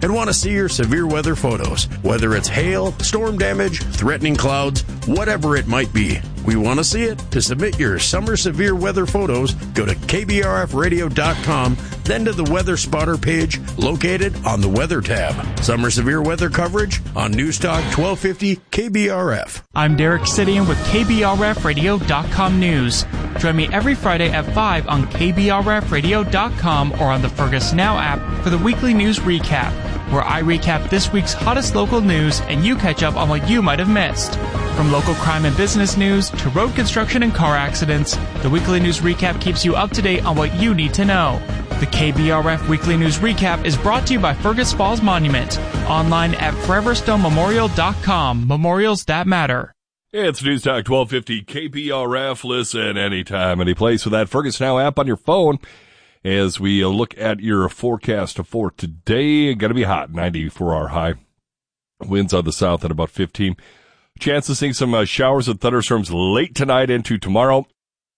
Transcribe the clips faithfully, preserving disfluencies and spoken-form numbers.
and want to see your severe weather photos. Whether it's hail, storm damage, threatening clouds, whatever it might be, we want to see it. To submit your summer severe weather photos, go to K B R F radio dot com, then to the Weather Spotter page located on the Weather tab. Summer severe weather coverage on News Talk twelve fifty K B R F. I'm Derek Sidian with K B R F radio dot com News. Join me every Friday at five on K B R F radio dot com or on the Fergus Now app for the weekly news recap, where I recap this week's hottest local news and you catch up on what you might have missed. From local crime and business news to road construction and car accidents, the weekly news recap keeps you up to date on what you need to know. The K B R F Weekly News Recap is brought to you by Fergus Falls Monument, online at forever stone memorial dot com. Memorials that matter. It's News Talk twelve fifty K B R F. Listen anytime, any place with that Fergus Now app on your phone. As we look at your forecast for today, going to be hot, ninety-four hour high. Winds on the south at about fifteen. Chance of seeing some uh, showers and thunderstorms late tonight into tomorrow.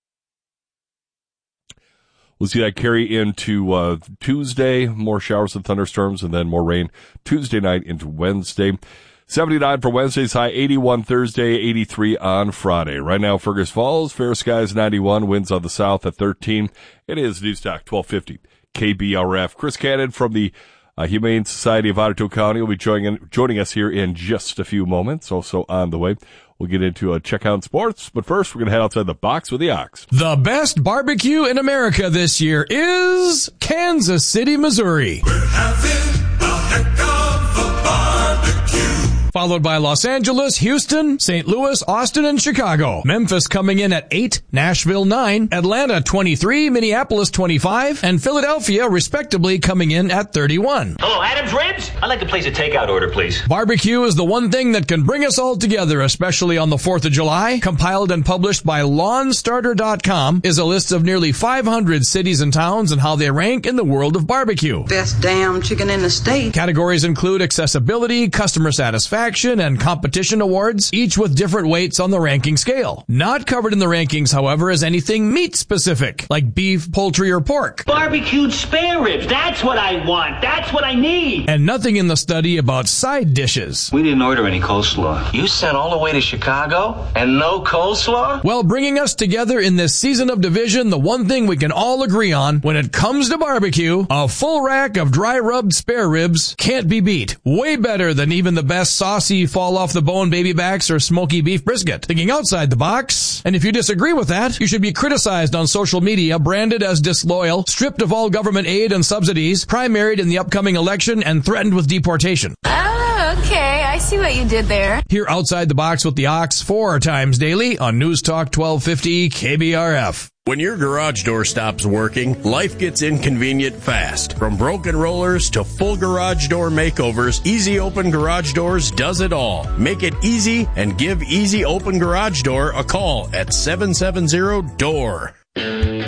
We'll see that carry into uh, Tuesday, more showers and thunderstorms, and then more rain Tuesday night into Wednesday. seventy-nine for Wednesday's high, eighty-one Thursday, eighty-three on Friday. Right now, Fergus Falls, fair skies ninety-one, winds on the south at thirteen. It is News Talk twelve fifty K B R F. Chris Cannon from the uh, Humane Society of Ottawa County will be joining, joining us here in just a few moments. Also on the way, we'll get into a check on sports, but first we're going to head outside the box with the Ox. The best barbecue in America this year is Kansas City, Missouri. We're having a heck of a barbecue. Followed by Los Angeles, Houston, Saint Louis, Austin, and Chicago. Memphis coming in at eight, Nashville nine, Atlanta twenty-three, Minneapolis twenty-five, and Philadelphia respectively coming in at thirty-one. Hello, Adam's Ribs? I'd like to place a takeout order, please. Barbecue is the one thing that can bring us all together, especially on the fourth of July. Compiled and published by lawn starter dot com is a list of nearly five hundred cities and towns and how they rank in the world of barbecue. Best damn chicken in the state. Categories include accessibility, customer satisfaction, and competition awards, each with different weights on the ranking scale. Not covered in the rankings, however, is anything meat-specific, like beef, poultry, or pork. Barbecued spare ribs, that's what I want. That's what I need. And nothing in the study about side dishes. We didn't order any coleslaw. You sent all the way to Chicago and no coleslaw? Well, bringing us together in this season of division, the one thing we can all agree on when it comes to barbecue, a full rack of dry-rubbed spare ribs can't be beat. Way better than even the best saucy fall-off-the-bone baby backs or smoky beef brisket. Thinking outside the box. And if you disagree with that, you should be criticized on social media, branded as disloyal, stripped of all government aid and subsidies, primaried in the upcoming election, and threatened with deportation. Oh, okay. I see what you did there. Here outside the box with the Ox four times daily on News Talk twelve fifty K B R F. When your garage door stops working, life gets inconvenient fast. From broken rollers to full garage door makeovers, Easy Open Garage Doors does it all. Make it easy and give Easy Open Garage Door a call at seven seven zero D O O R. C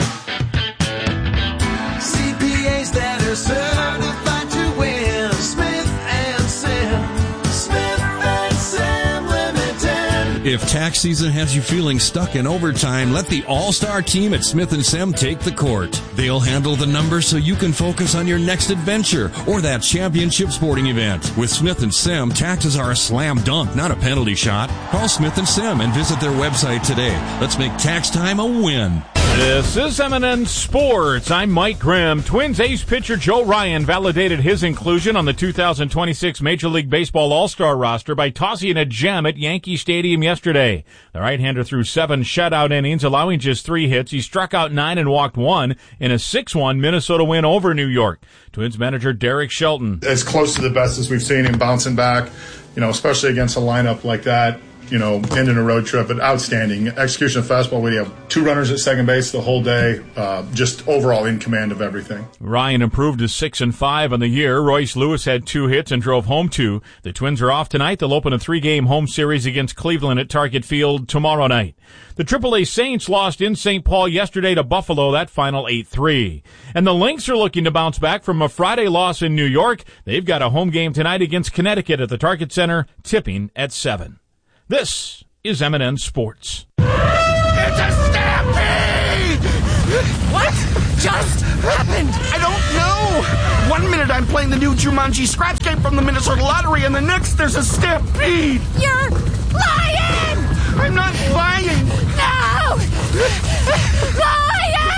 P As that are certified to win. Smith and Sam. Smith and Sam Limited. If tax season has you feeling stuck in overtime, let the all-star team at Smith and Sam take the court. They'll handle the numbers so you can focus on your next adventure or that championship sporting event. With Smith and Sam, taxes are a slam dunk, not a penalty shot. Call Smith and Sam and visit their website today. Let's make tax time a win. This is M and N Sports. I'm Mike Grimm. Twins ace pitcher Joe Ryan validated his inclusion on the two thousand twenty-six Major League Baseball All-Star roster by tossing a gem at Yankee Stadium yesterday. The right-hander threw seven shutout innings, allowing just three hits. He struck out nine and walked one in a six one Minnesota win over New York. Twins manager Derek Shelton. As close to the best as we've seen him bouncing back, you know, especially against a lineup like that. You know, ending a road trip, but outstanding execution of fastball. We have two runners at second base the whole day. Uh, just overall in command of everything. Ryan improved to six and five on the year. Royce Lewis had two hits and drove home two. The Twins are off tonight. They'll open a three-game home series against Cleveland at Target Field tomorrow night. The triple A Saints lost in Saint Paul yesterday to Buffalo, that final eight three. And the Lynx are looking to bounce back from a Friday loss in New York. They've got a home game tonight against Connecticut at the Target Center, tipping at seven. This is M and N Sports. It's a stampede! What just happened? I don't know. One minute I'm playing the new Jumanji scratch game from the Minnesota Lottery, and the next there's a stampede. You're lying! I'm not lying. No! Lying!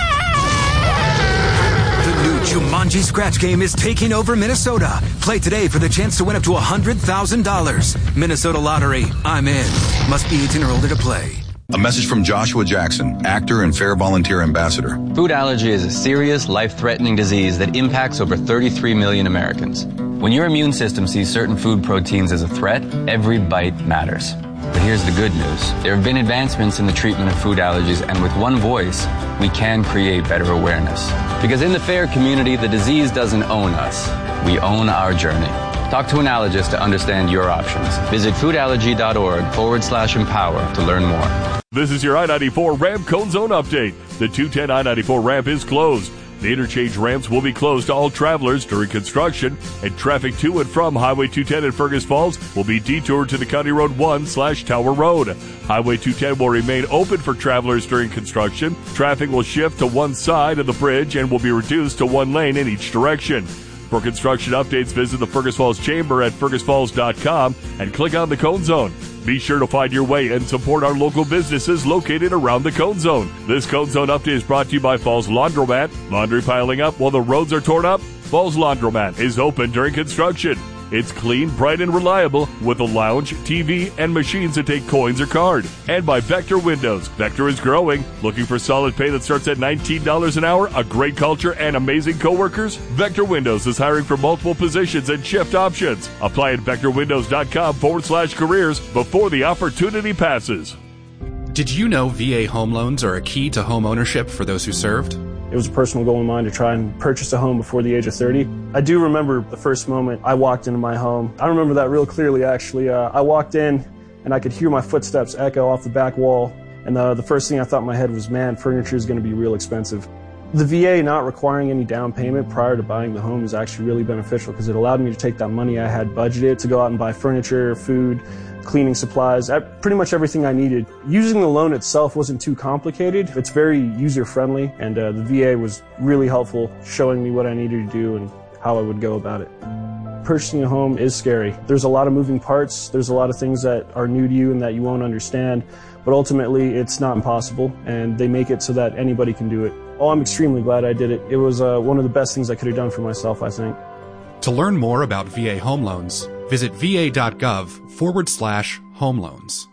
The new Jumanji scratch game is taking over Minnesota. Play today for the chance to win up to one hundred thousand dollars. Minnesota Lottery. I'm in. Must be eighteen or older to play. A message from Joshua Jackson, actor and Fair Volunteer Ambassador. Food allergy is a serious, life-threatening disease that impacts over thirty-three million Americans. When your immune system sees certain food proteins as a threat, every bite matters. But here's the good news. There have been advancements in the treatment of food allergies, and with one voice, we can create better awareness. Because in the FAIR community, the disease doesn't own us. We own our journey. Talk to an allergist to understand your options. Visit foodallergy.org forward slash empower to learn more. This is your I ninety-four ramp cone zone update. The two ten I ninety-four ramp is closed. The interchange ramps will be closed to all travelers during construction, and traffic to and from Highway two ten in Fergus Falls will be detoured to the County Road one slash Tower Road. Highway two ten will remain open for travelers during construction. Traffic will shift to one side of the bridge and will be reduced to one lane in each direction. For construction updates, visit the Fergus Falls Chamber at fergus falls dot com and click on the Cone Zone. Be sure to find your way and support our local businesses located around the Cone Zone. This Cone Zone update is brought to you by Falls Laundromat. Laundry piling up while the roads are torn up? Falls Laundromat is open during construction. It's clean, bright, and reliable with a lounge, T V, and machines that take coins or card. And by Vector Windows. Vector is growing. Looking for solid pay that starts at nineteen dollars an hour, a great culture, and amazing coworkers? Vector Windows is hiring for multiple positions and shift options. Apply at vectorwindows.com forward slash careers before the opportunity passes. Did you know V A home loans are a key to home ownership for those who served? It was a personal goal of mine to try and purchase a home before the age of thirty. I do remember the first moment I walked into my home. I remember that real clearly, actually. Uh, I walked in, and I could hear my footsteps echo off the back wall, and the, the first thing I thought in my head was, man, furniture is going to be real expensive. The V A not requiring any down payment prior to buying the home is actually really beneficial because it allowed me to take that money I had budgeted to go out and buy furniture, food, cleaning supplies, pretty much everything I needed. Using the loan itself wasn't too complicated. It's very user-friendly, and uh, the V A was really helpful, showing me what I needed to do and how I would go about it. Purchasing a home is scary. There's a lot of moving parts. There's a lot of things that are new to you and that you won't understand, but ultimately it's not impossible, and they make it so that anybody can do it. Oh, I'm extremely glad I did it. It was uh, one of the best things I could have done for myself, I think. To learn more about V A home loans, visit va.gov forward slash home loans.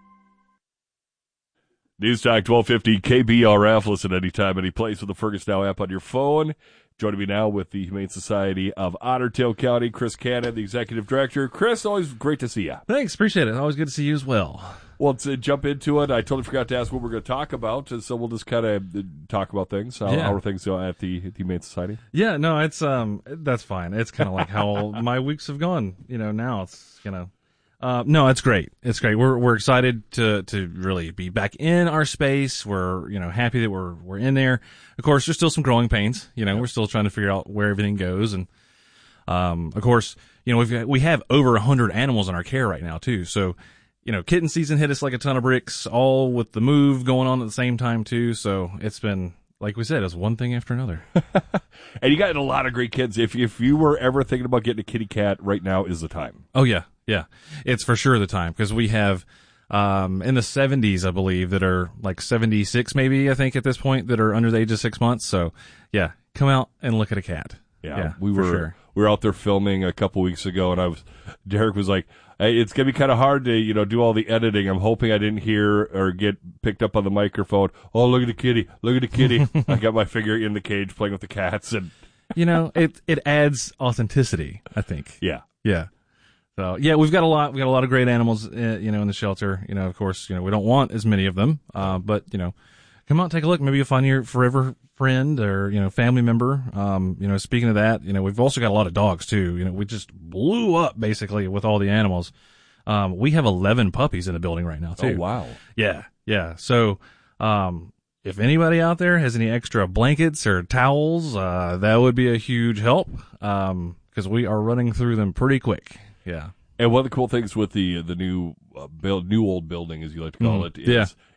News Talk twelve fifty K B R F. Listen anytime, any place with the Fergus Now app on your phone. Joining me now with the Humane Society of Ottertail County, Chris Cannon, the Executive Director. Chris, always great to see you. Thanks, appreciate it. Always good to see you as well. Well, to jump into it, I totally forgot to ask what we're going to talk about, so we'll just kind of talk about things. How, Yeah. how are things at the, the Humane Society? Yeah, no, it's um, that's fine. It's kind of like how my weeks have gone. You know, now it's you know, uh, no, it's great. It's great. We're we're excited to to really be back in our space. We're you know happy that we're we're in there. Of course, there's still some growing pains. You know, we're still trying to figure out where everything goes, and um, of course, you know, we've we have over a hundred animals in our care right now too. So. You know, kitten season hit us like a ton of bricks, all with the move going on at the same time, too. So it's been, like we said, it's one thing after another. And you got a lot of great kids. If if you were ever thinking about getting a kitty cat, right now is the time. Oh, yeah, yeah. It's for sure the time, because we have um, in the seventies, I believe, that are like seventy-six maybe, I think, at this point, that are under the age of six months. So, yeah, come out and look at a cat. Yeah, yeah we for were sure. we were out there filming a couple weeks ago, and I was Derek was like, hey, it's gonna be kind of hard to you know do all the editing. I'm hoping I didn't hear or get picked up on the microphone. Oh, look at the kitty! Look at the kitty! I got my finger in the cage playing with the cats, and you know it it adds authenticity. I think. Yeah, yeah. So yeah, we've got a lot. We got a lot of great animals, uh, you know, in the shelter. You know, of course, you know we don't want as many of them, uh, but you know, come out, take a look. Maybe you'll find your forever friend or, you know, family member. Um, you know, speaking of that, you know, we've also got a lot of dogs too. You know, we just blew up basically with all the animals. Um, we have eleven puppies in the building right now too. Oh, wow. Yeah. Yeah. So, um, if anybody out there has any extra blankets or towels, uh, that would be a huge help. Um, cause we are running through them pretty quick. Yeah. And one of the cool things with the the new uh, build, new old building, as you like to call Mm, it, is yeah.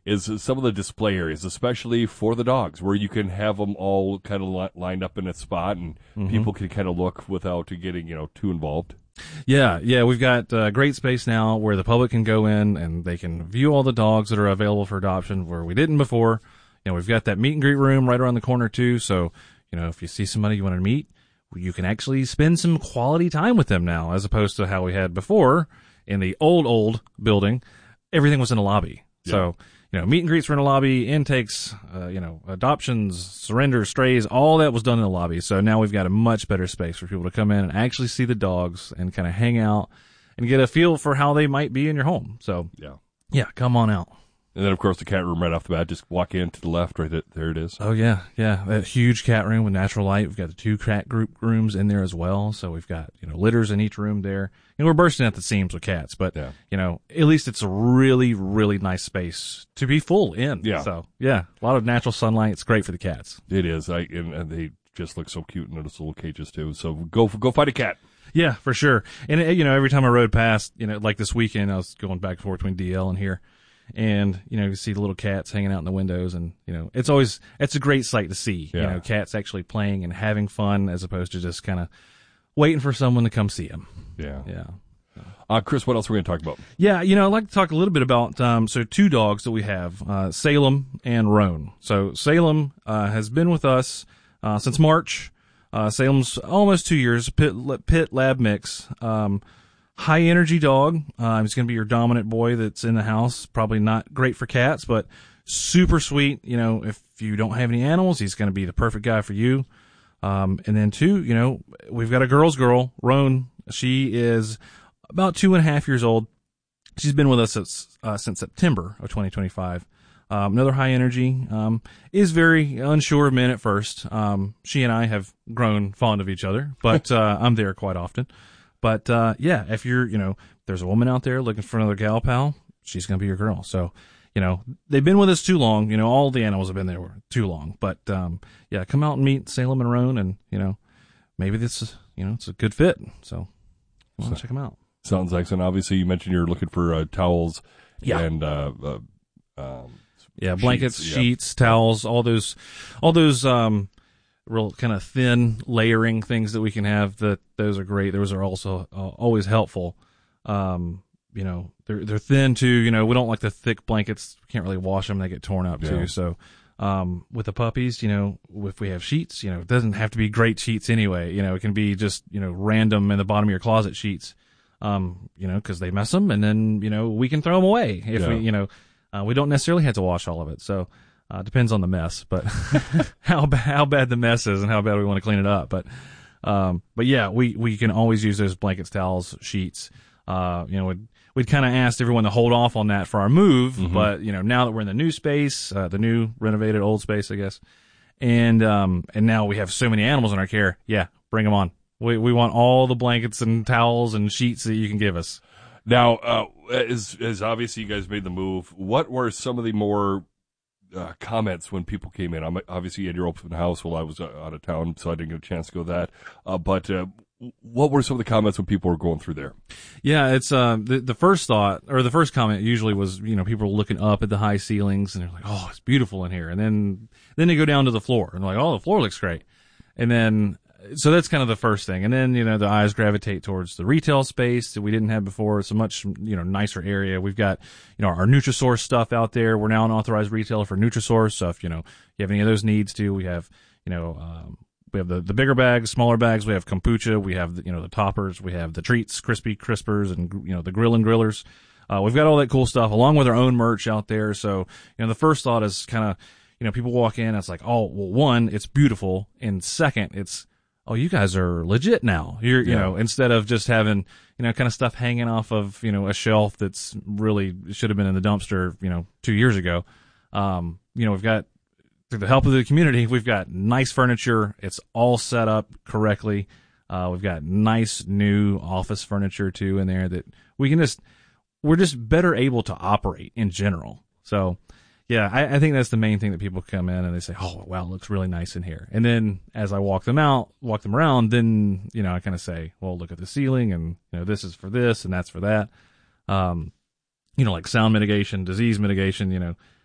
is some of the display areas, especially for the dogs, where you can have them all kind of li- lined up in a spot, and Mhm. people can kind of look without getting, you know, too involved. Yeah, yeah, we've got uh, great space now where the public can go in and they can view all the dogs that are available for adoption where we didn't before. You know, we've got that meet and greet room right around the corner too. So, you know, if you see somebody you want to meet, you can actually spend some quality time with them now, as opposed to how we had before in the old, old building. Everything was in a lobby. Yeah. So, you know, meet and greets were in a lobby, intakes, uh, you know, adoptions, surrenders, strays, all that was done in the lobby. So now we've got a much better space for people to come in and actually see the dogs and kind of hang out and get a feel for how they might be in your home. So, yeah, yeah, come on out. And then, of course, the cat room right off the bat. Just walk in to the left, right there, there it is. Oh, yeah, yeah. That huge cat room with natural light. We've got the two cat group rooms in there as well. So we've got, you know, litters in each room there. And we're bursting at the seams with cats, but, yeah. you know, at least it's a really, really nice space to be full in. Yeah. So, yeah, a lot of natural sunlight. It's great for the cats. It is. I and, and they just look so cute in those little cages, too. So go go find a cat. Yeah, for sure. And, uh, you know, every time I rode past, you know, like this weekend, I was going back and forth between D L and here. And, you know, you see the little cats hanging out in the windows, and, you know, it's always, it's a great sight to see, Yeah. you know, cats actually playing and having fun as opposed to just kind of waiting for someone to come see them. Yeah. Yeah. Uh, Chris, what else are we going to talk about? Yeah, you know, I'd like to talk a little bit about, um, so two dogs that we have, uh, Salem and Roan. So Salem, uh, has been with us, uh, since March. Uh, Salem's almost two years, pit, pit lab mix. Um, high energy dog. Uh, he's going to be your dominant boy that's in the house. Probably not great for cats, but super sweet. You know, if you don't have any animals, he's going to be the perfect guy for you. Um, and then two, you know, we've got a girl's girl, Roan. She is about two and a half years old. She's been with us since, uh, since September of twenty twenty-five. Um, another high energy, um, is very unsure of men at first. Um, she and I have grown fond of each other, but, uh, I'm there quite often. But, uh, yeah, if you're, you know, there's a woman out there looking for another gal pal, she's going to be your girl. So, you know, they've been with us too long. You know, all the animals have been there too long. But, um, yeah, come out and meet Salem and Roan, and, you know, maybe this is, you know, it's a good fit. So, you want to check them out. Sounds like, and obviously you mentioned you're looking for uh, towels Yeah. and, uh, uh, um, Yeah, blankets, sheets, sheets, yeah. towels, all those, all those, um, real kind of thin layering things that we can have. That those are great. Those are also uh, always helpful. Um, you know, they're they're thin too. You know, we don't like the thick blankets. We can't really wash them; they get torn up Yeah. too. So, um, with the puppies, you know, if we have sheets, you know, it doesn't have to be great sheets anyway. You know, it can be just you know random in the bottom of your closet sheets. Um, you know, because they mess them, and then you know we can throw them away if Yeah. we, you know, uh, we don't necessarily have to wash all of it. So. Uh, depends on the mess, but how ba- how bad the mess is and how bad we want to clean it up. But, um, but yeah, we, we can always use those blankets, towels, sheets. Uh, you know, we'd, we'd kind of asked everyone to hold off on that for our move, Mhm. but you know, now that we're in the new space, uh, the new renovated old space, I guess. And, um, and now we have so many animals in our care. Yeah, bring them on. We, we want all the blankets and towels and sheets that you can give us. Now, uh, as, as obviously you guys made the move, what were some of the more Uh, comments when people came in? I'm obviously you had your open house while I was uh, out of town, so I didn't get a chance to go to that. Uh, but uh, what were some of the comments when people were going through there? Yeah, it's uh, the the first thought or the first comment usually was you know people were looking up at the high ceilings and they're like, oh, it's beautiful in here, and then then they go down to the floor and they're like, oh, the floor looks great, and then so that's kind of the first thing, and then you know the eyes gravitate towards the retail space that we didn't have before. It's a much you know nicer area. We've got you know our Nutrisource stuff out there. We're now an authorized retailer for Nutrisource. So if you know you have any of those needs too, we have you know um, we have the the bigger bags, smaller bags. We have kombucha. We have the, you know the toppers. We have the treats, crispy crispers, and you know the grill and grillers. Uh, we've got all that cool stuff along with our own merch out there. So you know the first thought is kind of you know people walk in, it's like, oh well, one, it's beautiful, and second, it's oh, you guys are legit now. You're, you Yeah. know, instead of just having, you know, kind of stuff hanging off of, you know, a shelf that's really should have been in the dumpster, you know, two years ago. Um, you know, we've got, through the help of the community, we've got nice furniture. It's all set up correctly. Uh, we've got nice new office furniture too in there that we can just, we're just better able to operate in general. So, yeah, I, I think that's the main thing that people come in and they say, oh, wow, it looks really nice in here. And then as I walk them out, walk them around, then, you know, I kind of say, well, look at the ceiling and, you know, this is for this and that's for that. Um, you know, like sound mitigation, disease mitigation, you know,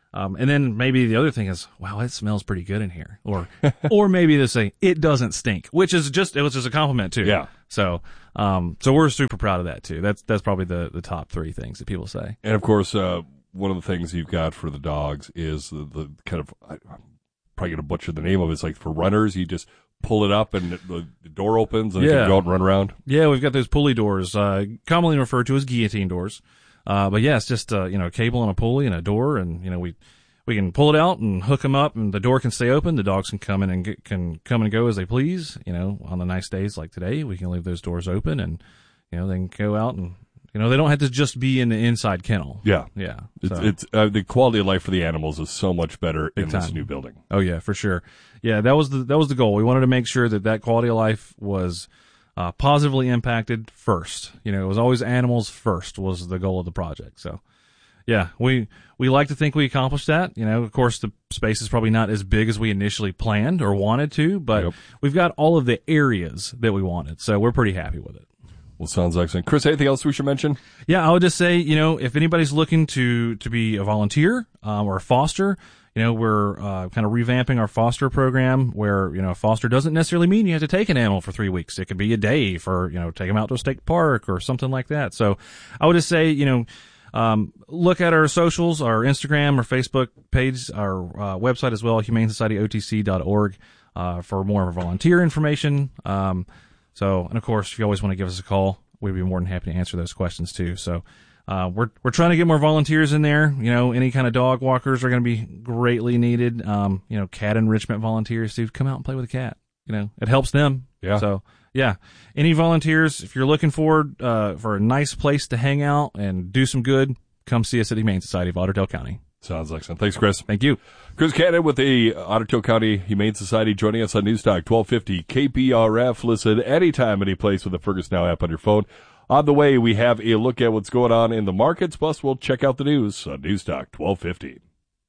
Um, and then maybe the other thing is, wow, it smells pretty good in here. Or, or maybe they say, it doesn't stink, which is just, it was just a compliment too. Yeah. So, um, so we're super proud of that too. That's, that's probably the, the top three things that people say. And of course, uh, one of the things you've got for the dogs is the, the kind of, I, I'm probably going to butcher the name of it. It's like for runners, you just pull it up and the, the door opens and yeah. you can go out and run around. Yeah, we've got those pulley doors, uh, commonly referred to as guillotine doors. Uh, but yeah, it's just, uh, you know, a cable and a pulley and a door, and, you know, we, we can pull it out and hook them up, and the door can stay open. The dogs can come in and get, can come and go as they please. You know, on the nice days like today, we can leave those doors open, and, you know, they can go out and, you know, they don't have to just be in the inside kennel. Yeah. Yeah. It's, So. it's, uh, the quality of life for the animals is so much better Big in this time. new building. Oh yeah, for sure. Yeah, that was the, that was the goal. We wanted to make sure that that quality of life was, Uh, positively impacted first. You know, it was always animals first was the goal of the project. So, yeah, we, we like to think we accomplished that. You know, of course, the space is probably not as big as we initially planned or wanted to, but Yep. we've got all of the areas that we wanted. So we're pretty happy with it. Well, sounds excellent. Chris, anything else we should mention? Yeah, I would just say, you know, if anybody's looking to, to be a volunteer, um, or a foster, you know, we're, uh, kind of revamping our foster program where, you know, foster doesn't necessarily mean you have to take an animal for three weeks. It could be a day for, you know, take them out to a state park or something like that. So I would just say, you know, um, look at our socials, our Instagram or Facebook page, our, uh, website as well, humane society o t c dot org, uh, for more volunteer information. Um, so, and of course, if you always want to give us a call, we'd be more than happy to answer those questions too. So, Uh, we're, we're trying to get more volunteers in there. You know, any kind of dog walkers are going to be greatly needed. Um, you know, cat enrichment volunteers to come out and play with a cat. You know, it helps them. Yeah. So, yeah. Any volunteers, if you're looking for, uh, for a nice place to hang out and do some good, come see us at the Humane Society of Otter Tail County. Sounds excellent. Thanks, Chris. Thank you. Chris Cannon with the Otter Tail County Humane Society joining us on Newstalk twelve fifty K P R F. Listen anytime, any place with the Fergus Now app on your phone. On the way, we have a look at what's going on in the markets, plus we'll check out the news on Newstalk twelve fifty.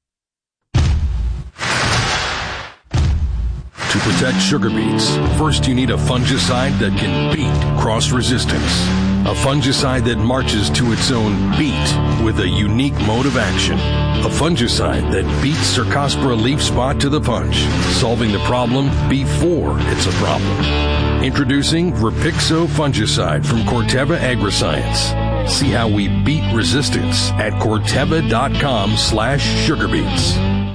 To protect sugar beets, first you need a fungicide that can beat cross resistance. A fungicide that marches to its own beat with a unique mode of action. A fungicide that beats Cercospora leaf spot to the punch, solving the problem before it's a problem. Introducing Repixo fungicide from Corteva Agriscience. See how we beat resistance at Corteva.com slash sugarbeets.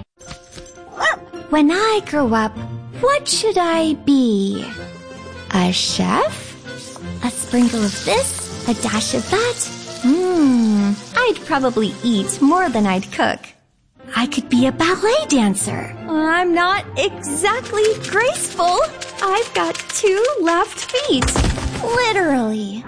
When I grow up, what should I be? A chef? A sprinkle of this? A dash of that? Hmm, I'd probably eat more than I'd cook. I could be a ballet dancer. I'm not exactly graceful. I've got two left feet. Literally.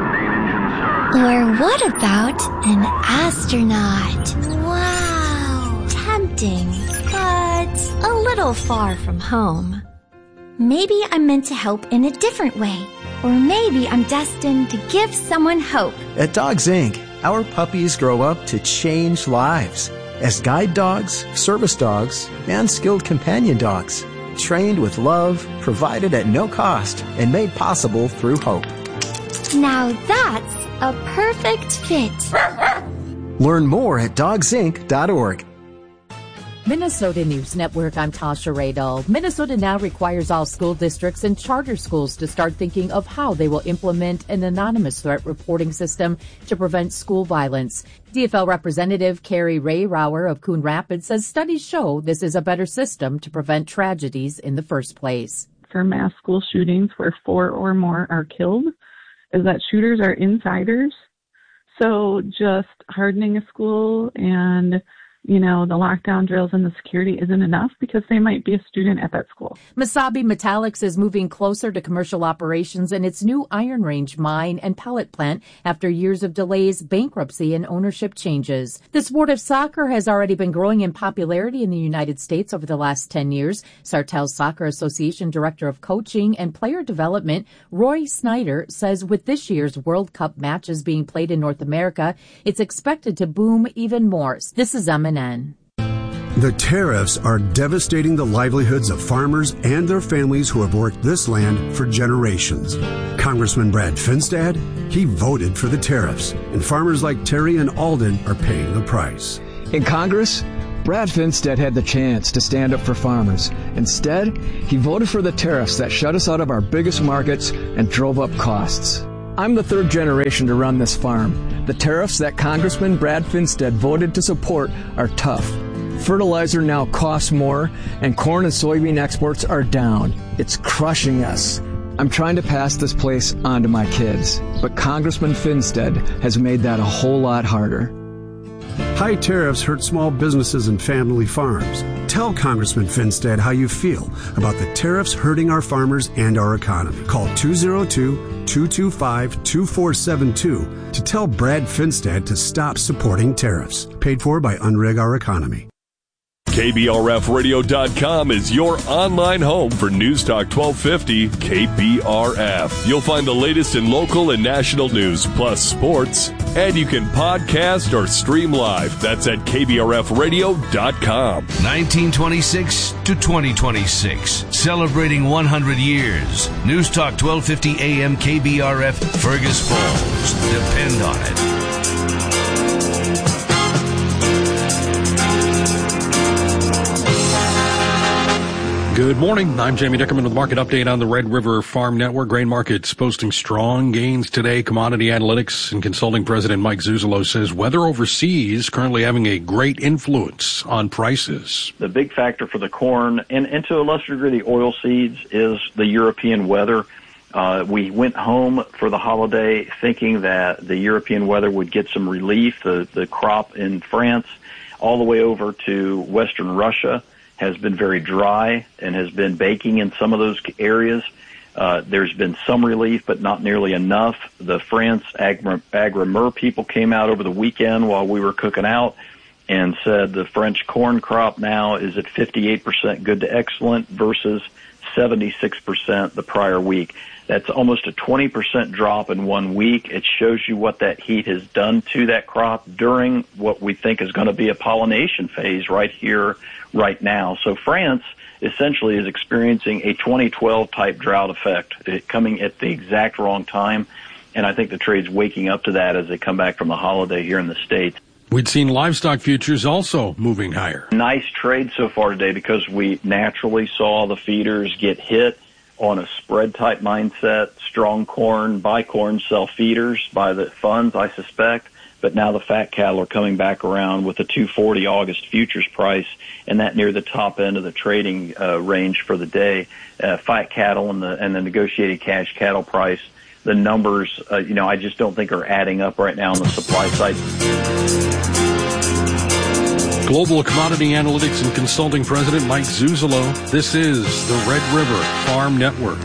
Or what about an astronaut? Wow. Tempting, but a little far from home. Maybe I'm meant to help in a different way. Or maybe I'm destined to give someone hope. At Dogs Incorporated, our puppies grow up to change lives as guide dogs, service dogs, and skilled companion dogs, trained with love, provided at no cost, and made possible through hope. Now that's a perfect fit. Learn more at dogs inc dot org. Minnesota News Network, I'm Tasha Radel. Minnesota now requires all school districts and charter schools to start thinking of how they will implement an anonymous threat reporting system to prevent school violence. D F L Representative Carrie Ray Rauer of Coon Rapids says studies show this is a better system to prevent tragedies in the first place. For mass school shootings where four or more are killed, is that shooters are insiders. So just hardening a school and you know, the lockdown drills and the security isn't enough because they might be a student at that school. Mesabi Metallics is moving closer to commercial operations in its new Iron Range mine and pellet plant after years of delays, bankruptcy, and ownership changes. The sport of soccer has already been growing in popularity in the United States over the last ten years. Sartell Soccer Association Director of Coaching and Player Development, Roy Snyder, says with this year's World Cup matches being played in North America, it's expected to boom even more. This is M N N. The tariffs are devastating the livelihoods of farmers and their families who have worked this land for generations. Congressman Brad Finstad, he voted for the tariffs, and farmers like Terry and Alden are paying the price. In Congress, Brad Finstead had the chance to stand up for farmers. Instead, he voted for the tariffs that shut us out of our biggest markets and drove up costs. I'm the third generation to run this farm. The tariffs that Congressman Brad Finstead voted to support are tough. Fertilizer now costs more, and corn and soybean exports are down. It's crushing us. I'm trying to pass this place on to my kids, but Congressman Finstead has made that a whole lot harder. High tariffs hurt small businesses and family farms. Tell Congressman Finstead how you feel about the tariffs hurting our farmers and our economy. Call two oh two, two two five, two four seven two to tell Brad Finstead to stop supporting tariffs. Paid for by Unrig Our Economy. K B R F radio dot com is your online home for News Talk twelve fifty K B R F. You'll find the latest in local and national news, plus sports, and you can podcast or stream live. That's at K B R F radio dot com. nineteen twenty-six to twenty twenty-six, celebrating one hundred years. News Talk twelve fifty A M K B R F, Fergus Falls. Depend on it. Good morning. I'm Jamie Dickerman with the market update on the Red River Farm Network. Grain markets posting strong gains today. Commodity Analytics and Consulting President Mike Zuzolo says weather overseas currently having a great influence on prices. The big factor for the corn and, and to a lesser degree the oil seeds is the European weather. Uh, we went home for the holiday thinking that the European weather would get some relief. The, the crop in France all the way over to western Russia has been very dry and has been baking in some of those areas. Uh, there's been some relief, but not nearly enough. The France Agrimer people came out over the weekend while we were cooking out and said the French corn crop now is at fifty-eight percent good to excellent versus seventy-six percent the prior week. That's almost a twenty percent drop in one week. It shows you what that heat has done to that crop during what we think is going to be a pollination phase right here, right now. So France essentially is experiencing a twenty twelve type drought effect, it coming at the exact wrong time. And I think the trade's waking up to that as they come back from the holiday here in the States. We'd seen livestock futures also moving higher. Nice trade so far today because we naturally saw the feeders get hit on a spread type mindset. Strong corn, buy corn, sell feeders by the funds, I suspect. But now the fat cattle are coming back around with the two forty August futures price, and that near the top end of the trading uh, range for the day. Uh, fat cattle and the and the negotiated cash cattle price, the numbers, uh, you know, I just don't think are adding up right now on the supply side. Global Commodity Analytics and Consulting President Mike Zuzolo. This is the Red River Farm Network.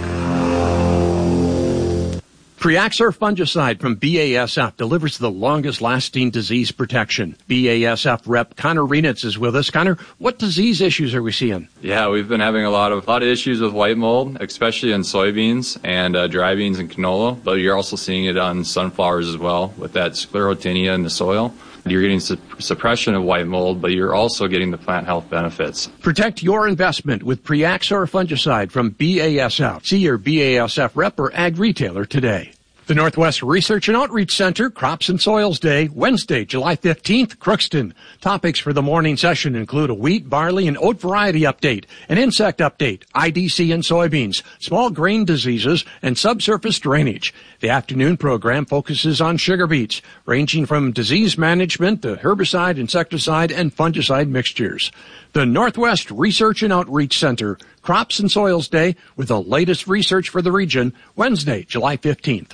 Priaxor fungicide from B A S F delivers the longest-lasting disease protection. B A S F rep Connor Renitz is with us. Connor, what disease issues are we seeing? Yeah, we've been having a lot of a lot of issues with white mold, especially in soybeans and uh, dry beans and canola. But you're also seeing it on sunflowers as well with that sclerotinia in the soil. You're getting su- suppression of white mold, but you're also getting the plant health benefits. Protect your investment with Priaxor fungicide from B A S F. See your B A S F rep or ag retailer today. The Northwest Research and Outreach Center, Crops and Soils Day, Wednesday, July fifteenth, Crookston. Topics for the morning session include a wheat, barley, and oat variety update, an insect update, I D C in soybeans, small grain diseases, and subsurface drainage. The afternoon program focuses on sugar beets, ranging from disease management to herbicide, insecticide, and fungicide mixtures. The Northwest Research and Outreach Center, Crops and Soils Day, with the latest research for the region, Wednesday, July fifteenth.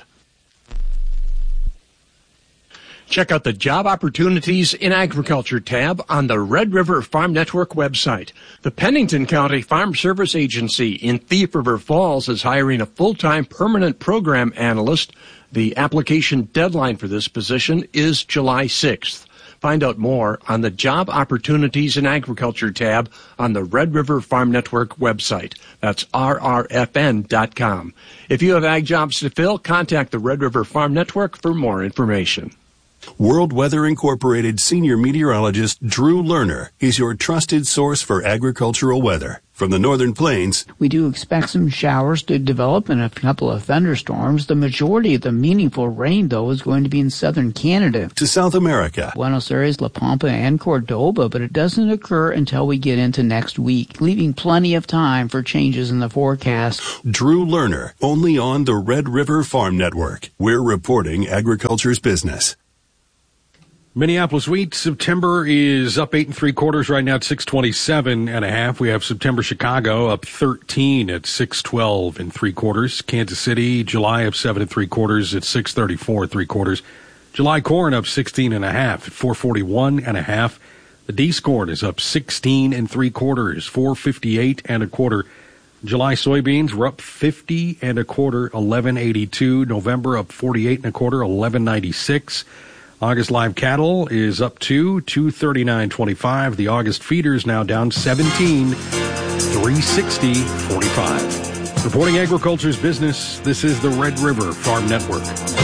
Check out the Job Opportunities in Agriculture tab on the Red River Farm Network website. The Pennington County Farm Service Agency in Thief River Falls is hiring a full-time permanent program analyst. The application deadline for this position is July sixth. Find out more on the Job Opportunities in Agriculture tab on the Red River Farm Network website. That's R R F N dot com. If you have ag jobs to fill, contact the Red River Farm Network for more information. World Weather Incorporated senior meteorologist Drew Lerner is your trusted source for agricultural weather. From the Northern Plains, we do expect some showers to develop and a couple of thunderstorms. The majority of the meaningful rain, though, is going to be in southern Canada. To South America, Buenos Aires, La Pampa, and Cordoba, but it doesn't occur until we get into next week, leaving plenty of time for changes in the forecast. Drew Lerner, only on the Red River Farm Network. We're reporting agriculture's business. Minneapolis wheat, September is up eight and three quarters right now at six twenty-seven and a half. We have September Chicago up thirteen at six twelve and three quarters. Kansas City, July up seven and three quarters at six thirty-four three quarters. July corn up sixteen and a half at four forty-one and a half. The D's corn is up sixteen and three quarters, four fifty-eight and a quarter. July soybeans were up fifty and a quarter, eleven eighty-two. November up forty-eight and a quarter, eleven ninety-six. August live cattle is up to two thirty-nine twenty-five. The August feeders now down seventeen, three sixty forty-five. Reporting agriculture's business, this is the Red River Farm Network.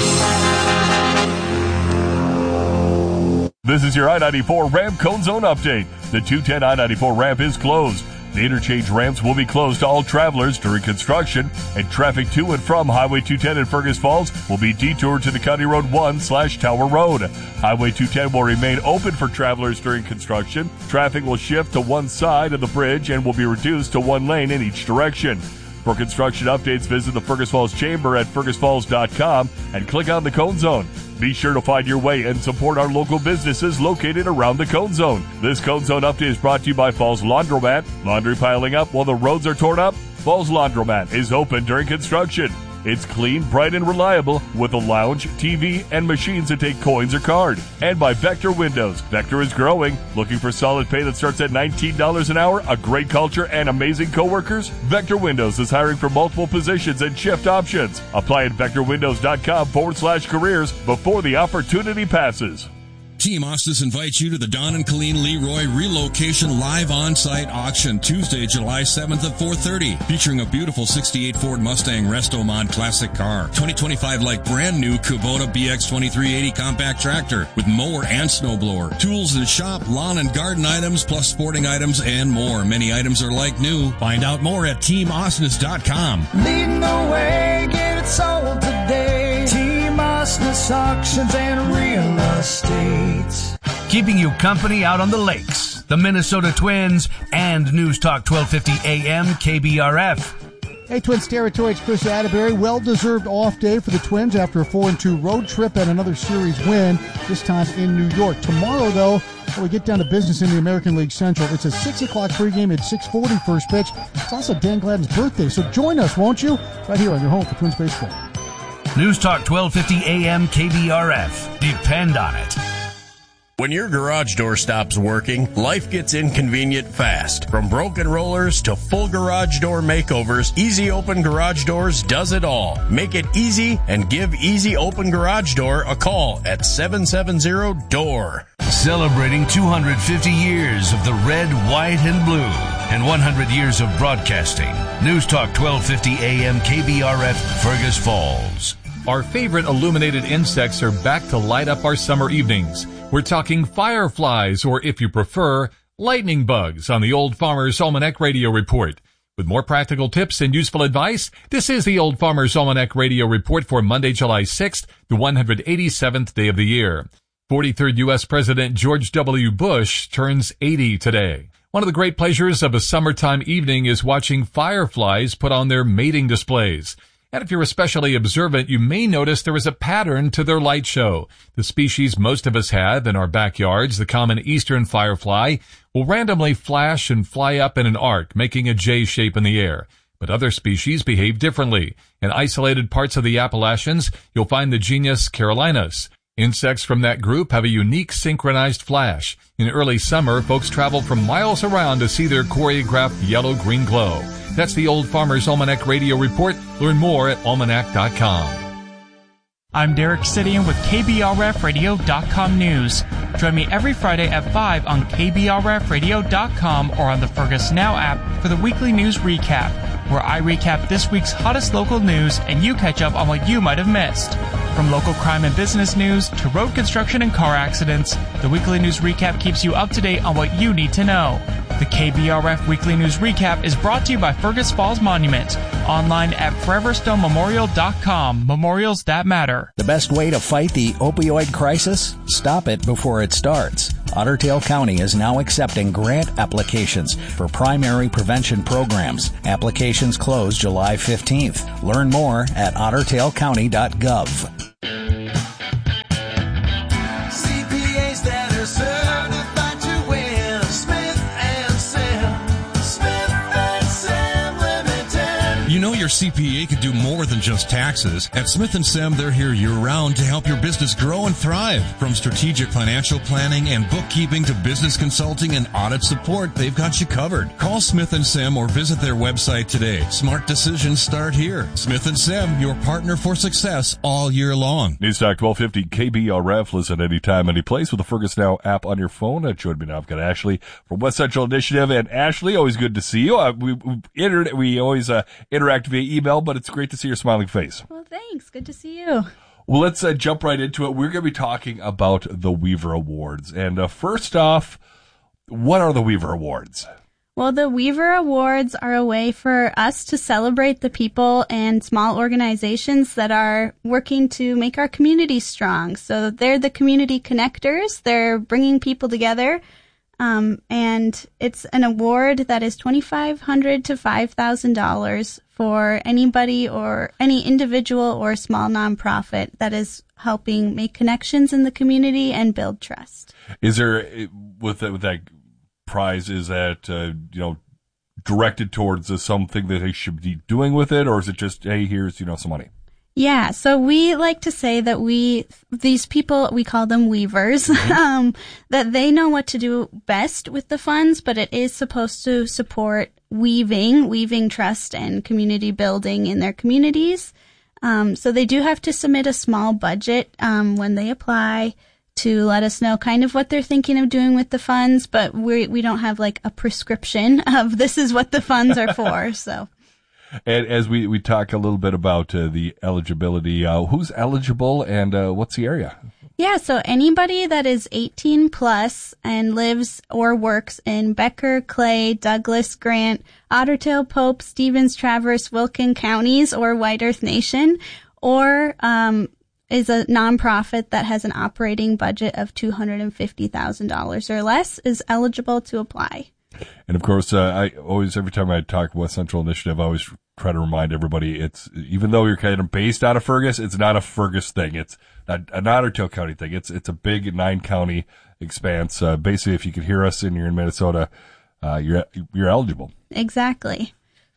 This is your I ninety-four ramp cone zone update. The two ten I ninety-four ramp is closed. The interchange ramps will be closed to all travelers during construction, and traffic to and from Highway two ten in Fergus Falls will be detoured to the County Road one slash Tower Road. Highway two ten will remain open for travelers during construction. Traffic will shift to one side of the bridge and will be reduced to one lane in each direction. For construction updates, visit the Fergus Falls Chamber at fergus falls dot com and click on the Cone Zone. Be sure to find your way and support our local businesses located around the Cone Zone. This Cone Zone update is brought to you by Falls Laundromat. Laundry piling up while the roads are torn up? Falls Laundromat is open during construction. It's clean, bright, and reliable with a lounge, T V, and machines that take coins or card. And by Vector Windows. Vector is growing. Looking for solid pay that starts at nineteen dollars an hour, a great culture, and amazing coworkers? Vector Windows is hiring for multiple positions and shift options. Apply at vectorwindows.com forward slash careers before the opportunity passes. Team Ostis invites you to the Don and Colleen Leroy Relocation Live On-Site Auction Tuesday, July seventh at four thirty, featuring a beautiful sixty-eight Ford Mustang Resto-Mod classic car, twenty twenty-five like brand new Kubota B X twenty-three eighty compact tractor with mower and snowblower, tools and shop, lawn and garden items, plus sporting items and more. Many items are like new. Find out more at team ostis dot com. Leading the way, get it sold today. Team Ostis Auctions and Real Estate. Keeping you company out on the lakes, the Minnesota Twins, and News Talk twelve fifty A M K B R F. Hey, Twins territory, it's Chris Atterbury. Well-deserved off day for the Twins after a four and two road trip and another series win, this time in New York. Tomorrow, though, when we get down to business in the American League Central, it's a six o'clock pregame at six forty first pitch. It's also Dan Gladden's birthday, so join us, won't you? Right here on your home for Twins Baseball. News Talk twelve fifty A M K B R F. Depend on it. When your garage door stops working, life gets inconvenient fast. From broken rollers to full garage door makeovers, Easy Open Garage Doors does it all. Make it easy and give Easy Open Garage Door a call at seven seven zero D O O R. Celebrating two hundred fifty years of the red, white, and blue and one hundred years of broadcasting. News Talk twelve fifty A M K B R F, Fergus Falls. Our favorite illuminated insects are back to light up our summer evenings. We're talking fireflies, or if you prefer, lightning bugs on the Old Farmer's Almanac Radio Report. With more practical tips and useful advice, this is the Old Farmer's Almanac Radio Report for Monday, July sixth, the one hundred eighty-seventh day of the year. forty-third U S President George W. Bush turns eighty today. One of the great pleasures of a summertime evening is watching fireflies put on their mating displays. And if you're especially observant, you may notice there is a pattern to their light show. The species most of us have in our backyards, the common eastern firefly, will randomly flash and fly up in an arc, making a J shape in the air. But other species behave differently. In isolated parts of the Appalachians, you'll find the genus Carolinus. Insects from that group have a unique synchronized flash. In early summer, folks travel from miles around to see their choreographed yellow-green glow. That's the Old Farmer's Almanac Radio Report. Learn more at almanac dot com. I'm Derek Sidian with K B R F radio dot com News. Join me every Friday at five on K B R F radio dot com or on the Fergus Now app for the weekly news recap. where I recap this week's hottest local news and you catch up on what you might have missed. From local crime and business news to road construction and car accidents, the Weekly News Recap keeps you up to date on what you need to know. The K B R F Weekly News Recap is brought to you by Fergus Falls Monument. Online at forever stone memorial dot com. Memorials that matter. The best way to fight the opioid crisis? Stop it before it starts. Otter Tail County is now accepting grant applications for primary prevention programs. Applications close July fifteenth. Learn more at otter tail county dot gov. C P As that are certified to win. Smith and Sam. Smith and Sam Limited. You know your C P A could do more than just taxes. At Smith and Sam, they're here year-round to help your business grow and thrive. From strategic financial planning and bookkeeping to business consulting and audit support, they've got you covered. Call Smith and Sam or visit their website today. Smart decisions start here. Smith and Sam, your partner for success all year long. News Talk twelve fifty K B R F. Listen anytime, any place with the Fergus Now app on your phone. Uh, join me now. I've got Ashley from West Central Initiative. And Ashley, always good to see you. Uh, we, we, inter- we always uh, interact via email, but it's great to see your smiling face. Well, thanks. Good to see you. Well, let's uh, jump right into it. We're going to be talking about the Weaver Awards. And uh, first off, what are the Weaver Awards? Well, the Weaver Awards are a way for us to celebrate the people and small organizations that are working to make our community strong. So they're the community connectors. They're bringing people together. Um, and it's an award that is twenty-five hundred dollars to five thousand dollars for anybody or any individual or small nonprofit that is helping make connections in the community and build trust. Is there, with that, with that prize, is that, uh, you know, directed towards uh, something that they should be doing with it, or is it just, hey, here's, you know, some money? Yeah, so we like to say that we, these people, we call them weavers, mm-hmm. um, that they know what to do best with the funds, but it is supposed to support weaving, weaving trust and community building in their communities. Um, so they do have to submit a small budget, um, when they apply to let us know kind of what they're thinking of doing with the funds, but we, we don't have like a prescription of this is what the funds are for, so. And as we, we talk a little bit about uh, the eligibility, uh, who's eligible and uh, what's the area? Yeah, so anybody that is eighteen plus and lives or works in Becker, Clay, Douglas, Grant, Otter Tail, Pope, Stevens, Traverse, Wilkin counties or White Earth Nation, or um, is a nonprofit that has an operating budget of two hundred fifty thousand dollars or less is eligible to apply. And of course, uh, I always, every time I talk West Central Initiative, I always try to remind everybody, it's, even though you're kind of based out of Fergus, it's not a Fergus thing. It's not an Otter Tail County thing. It's, it's a big nine county expanse. Uh, basically, if you could hear us and you're in Minnesota, uh, you're, you're eligible. Exactly.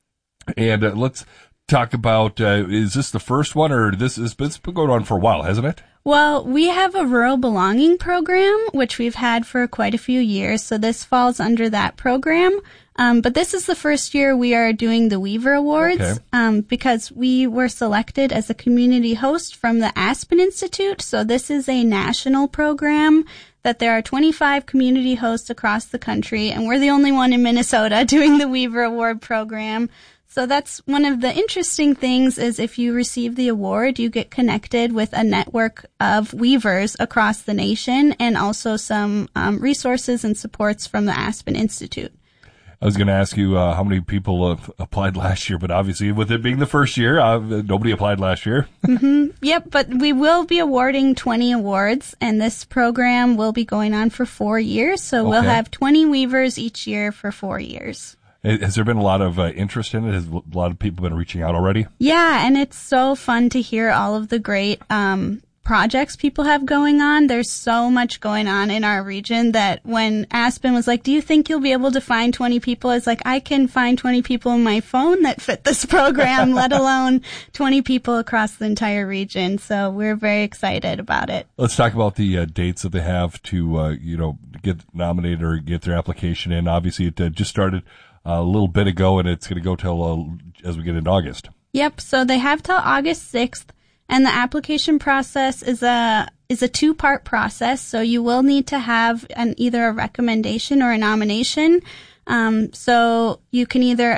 And uh, let's talk about, uh, is this the first one, or this is, it's been going on for a while, hasn't it? Well, we have a rural belonging program, which we've had for quite a few years, so this falls under that program. Um, but this is the first year we are doing the Weaver Awards, okay. um, because we were selected as a community host from the Aspen Institute. So this is a national program that there are twenty-five community hosts across the country, and we're the only one in Minnesota doing the Weaver Award program. So that's one of the interesting things is if you receive the award, you get connected with a network of weavers across the nation and also some um, resources and supports from the Aspen Institute. I was going to ask you uh, how many people uh, applied last year, but obviously with it being the first year, uh, nobody applied last year. mm-hmm. Yep, but we will be awarding twenty awards, and this program will be going on for four years. So okay. we'll have twenty weavers each year for four years. Has there been a lot of uh, interest in it? Has a lot of people been reaching out already? Yeah, and it's so fun to hear all of the great um projects people have going on. There's so much going on in our region that when Aspen was like, do you think you'll be able to find twenty people? It's like, I can find twenty people on my phone that fit this program, let alone twenty people across the entire region. So we're very excited about it. Let's talk about the uh, dates that they have to, uh, you know, get nominated or get their application in. Obviously, it uh, just started a little bit ago, and it's going to go till uh, as we get into August. Yep. So they have till August sixth, and the application process is a is a two part process. So you will need to have an either a recommendation or a nomination. Um, so you can either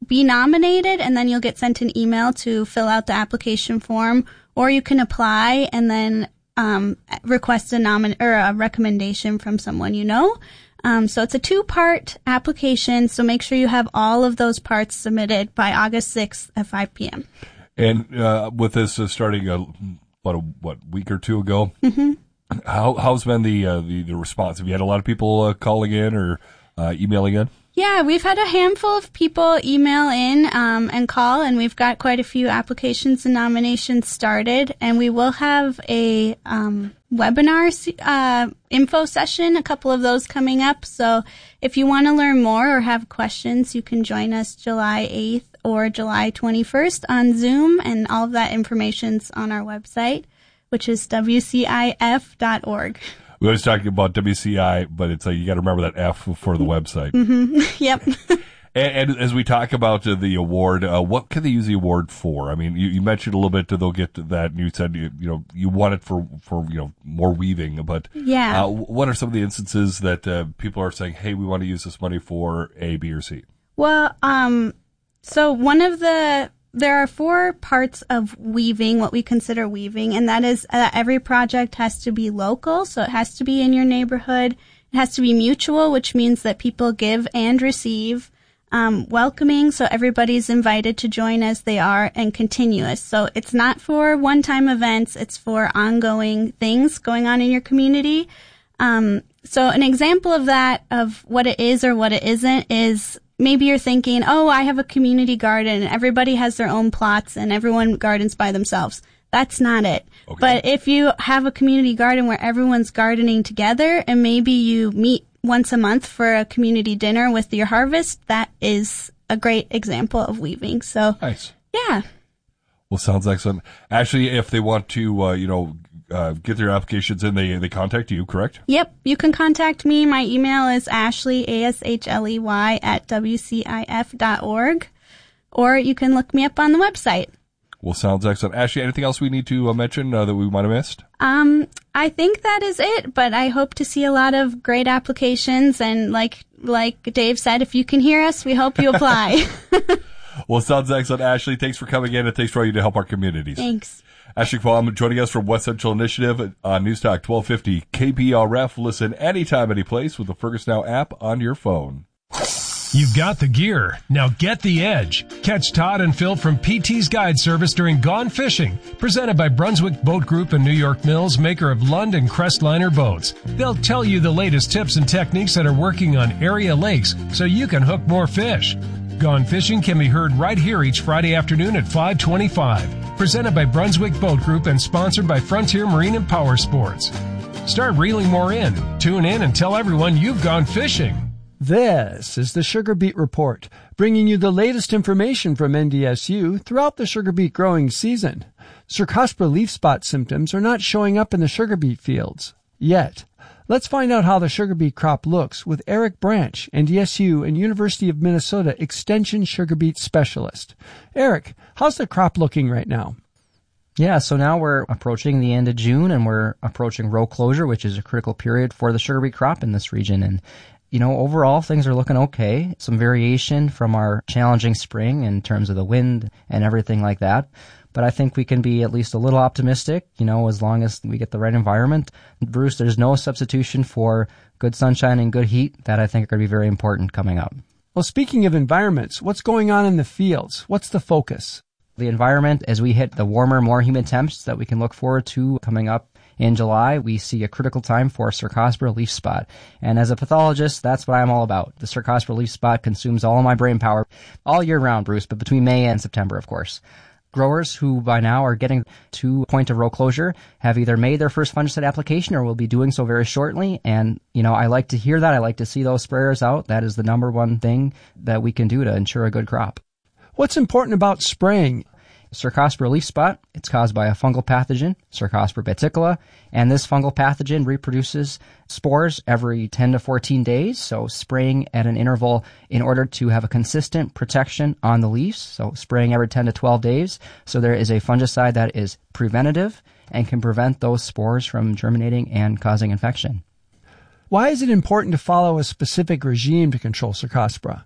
be nominated, and then you'll get sent an email to fill out the application form, or you can apply and then um, request a nomin- or a recommendation from someone you know. Um, so it's a two-part application, so make sure you have all of those parts submitted by August sixth at five p.m. And uh, with this uh, starting a, about a what week or two ago, Mm-hmm. how how's been the uh, the, the response? Have you had a lot of people uh, calling in or uh, emailing in? Yeah, we've had a handful of people email in um, and call, and we've got quite a few applications and nominations started. And we will have a um, webinar uh, info session, a couple of those coming up. So if you want to learn more or have questions, you can join us July eighth or July twenty-first on Zoom, and all of that information's on our website, which is w c i f dot org. We always talking about W C I, but it's like you got to remember that F for the website. Mm-hmm. Yep. and, and as we talk about uh, the award, uh, what can they use the award for? I mean, you, you mentioned a little bit that they'll get to that, and you said you, you know you want it for, for you know more weaving, but Yeah. uh, what are some of the instances that uh, people are saying, hey, we want to use this money for A, B, or C? Well, um, so one of the, there are four parts of weaving, what we consider weaving, and that is uh, every project has to be local, so it has to be in your neighborhood. It has to be mutual, which means that people give and receive. Um, welcoming, so everybody's invited to join as they are, and continuous. So it's not for one-time events, it's for ongoing things going on in your community. Um, so an example of that, of what it is or what it isn't, is maybe you're thinking, oh, I have a community garden and everybody has their own plots and everyone gardens by themselves. That's not it. Okay. But if you have a community garden where everyone's gardening together and maybe you meet once a month for a community dinner with your harvest, that is a great example of weaving. So, nice. Yeah. Well, sounds excellent. Actually, if they want to, uh, you know, uh, get their applications in, they they contact you, correct? Yep. You can contact me. My email is Ashley, A S H L E Y, at w c i f dot org, or you can look me up on the website. Well, sounds excellent. Ashley, anything else we need to uh, mention uh, that we might have missed? Um, I think that is it, but I hope to see a lot of great applications, and like like Dave said, if you can hear us, we hope you apply. Well, sounds excellent, Ashley. Thanks for coming in, and thanks for all you do to help our communities. Thanks. Ashley Qualm joining us from West Central Initiative on Newstalk twelve fifty K B R F. Listen anytime, anyplace with the Fergus Now app on your phone. You've got the gear. Now get the edge. Catch Todd and Phil from P T's Guide Service during Gone Fishing, presented by Brunswick Boat Group and New York Mills, maker of Lund and Crestliner boats. They'll tell you the latest tips and techniques that are working on area lakes so you can hook more fish. Gone Fishing can be heard right here each Friday afternoon at five twenty-five. Presented by Brunswick Boat Group and sponsored by Frontier Marine and Power Sports. Start reeling more in. Tune in and tell everyone you've gone fishing. This is the Sugar Beet Report, bringing you the latest information from N D S U throughout the sugar beet growing season. Cercospora leaf spot symptoms are not showing up in the sugar beet fields yet. Let's find out how the sugar beet crop looks with Eric Branch, N D S U and University of Minnesota Extension Sugar Beet Specialist. Eric, how's the crop looking right now? Yeah, so now we're approaching the end of June and we're approaching row closure, which is a critical period for the sugar beet crop in this region. And, you know, overall things are looking okay. Some variation from our challenging spring in terms of the wind and everything like that. But I think we can be at least a little optimistic, you know, as long as we get the right environment. Bruce, there's no substitution for good sunshine and good heat that I think are going to be very important coming up. Well, speaking of environments, what's going on in the fields? What's the focus? The environment, as we hit the warmer, more humid temps that we can look forward to coming up in July, we see a critical time for Cercospora leaf spot. And as a pathologist, that's what I'm all about. The Cercospora leaf spot consumes all of my brain power all year round, Bruce, but between May and September, of course. Growers who by now are getting to point of row closure have either made their first fungicide application or will be doing so very shortly. And, you know, I like to hear that. I like to see those sprayers out. That is the number one thing that we can do to ensure a good crop. What's important about spraying? Cercospora leaf spot, it's caused by a fungal pathogen, Cercospora baticola, and this fungal pathogen reproduces spores every ten to fourteen days, so spraying at an interval in order to have a consistent protection on the leaves, so spraying every ten to twelve days, so there is a fungicide that is preventative and can prevent those spores from germinating and causing infection. Why is it important to follow a specific regime to control Cercospora?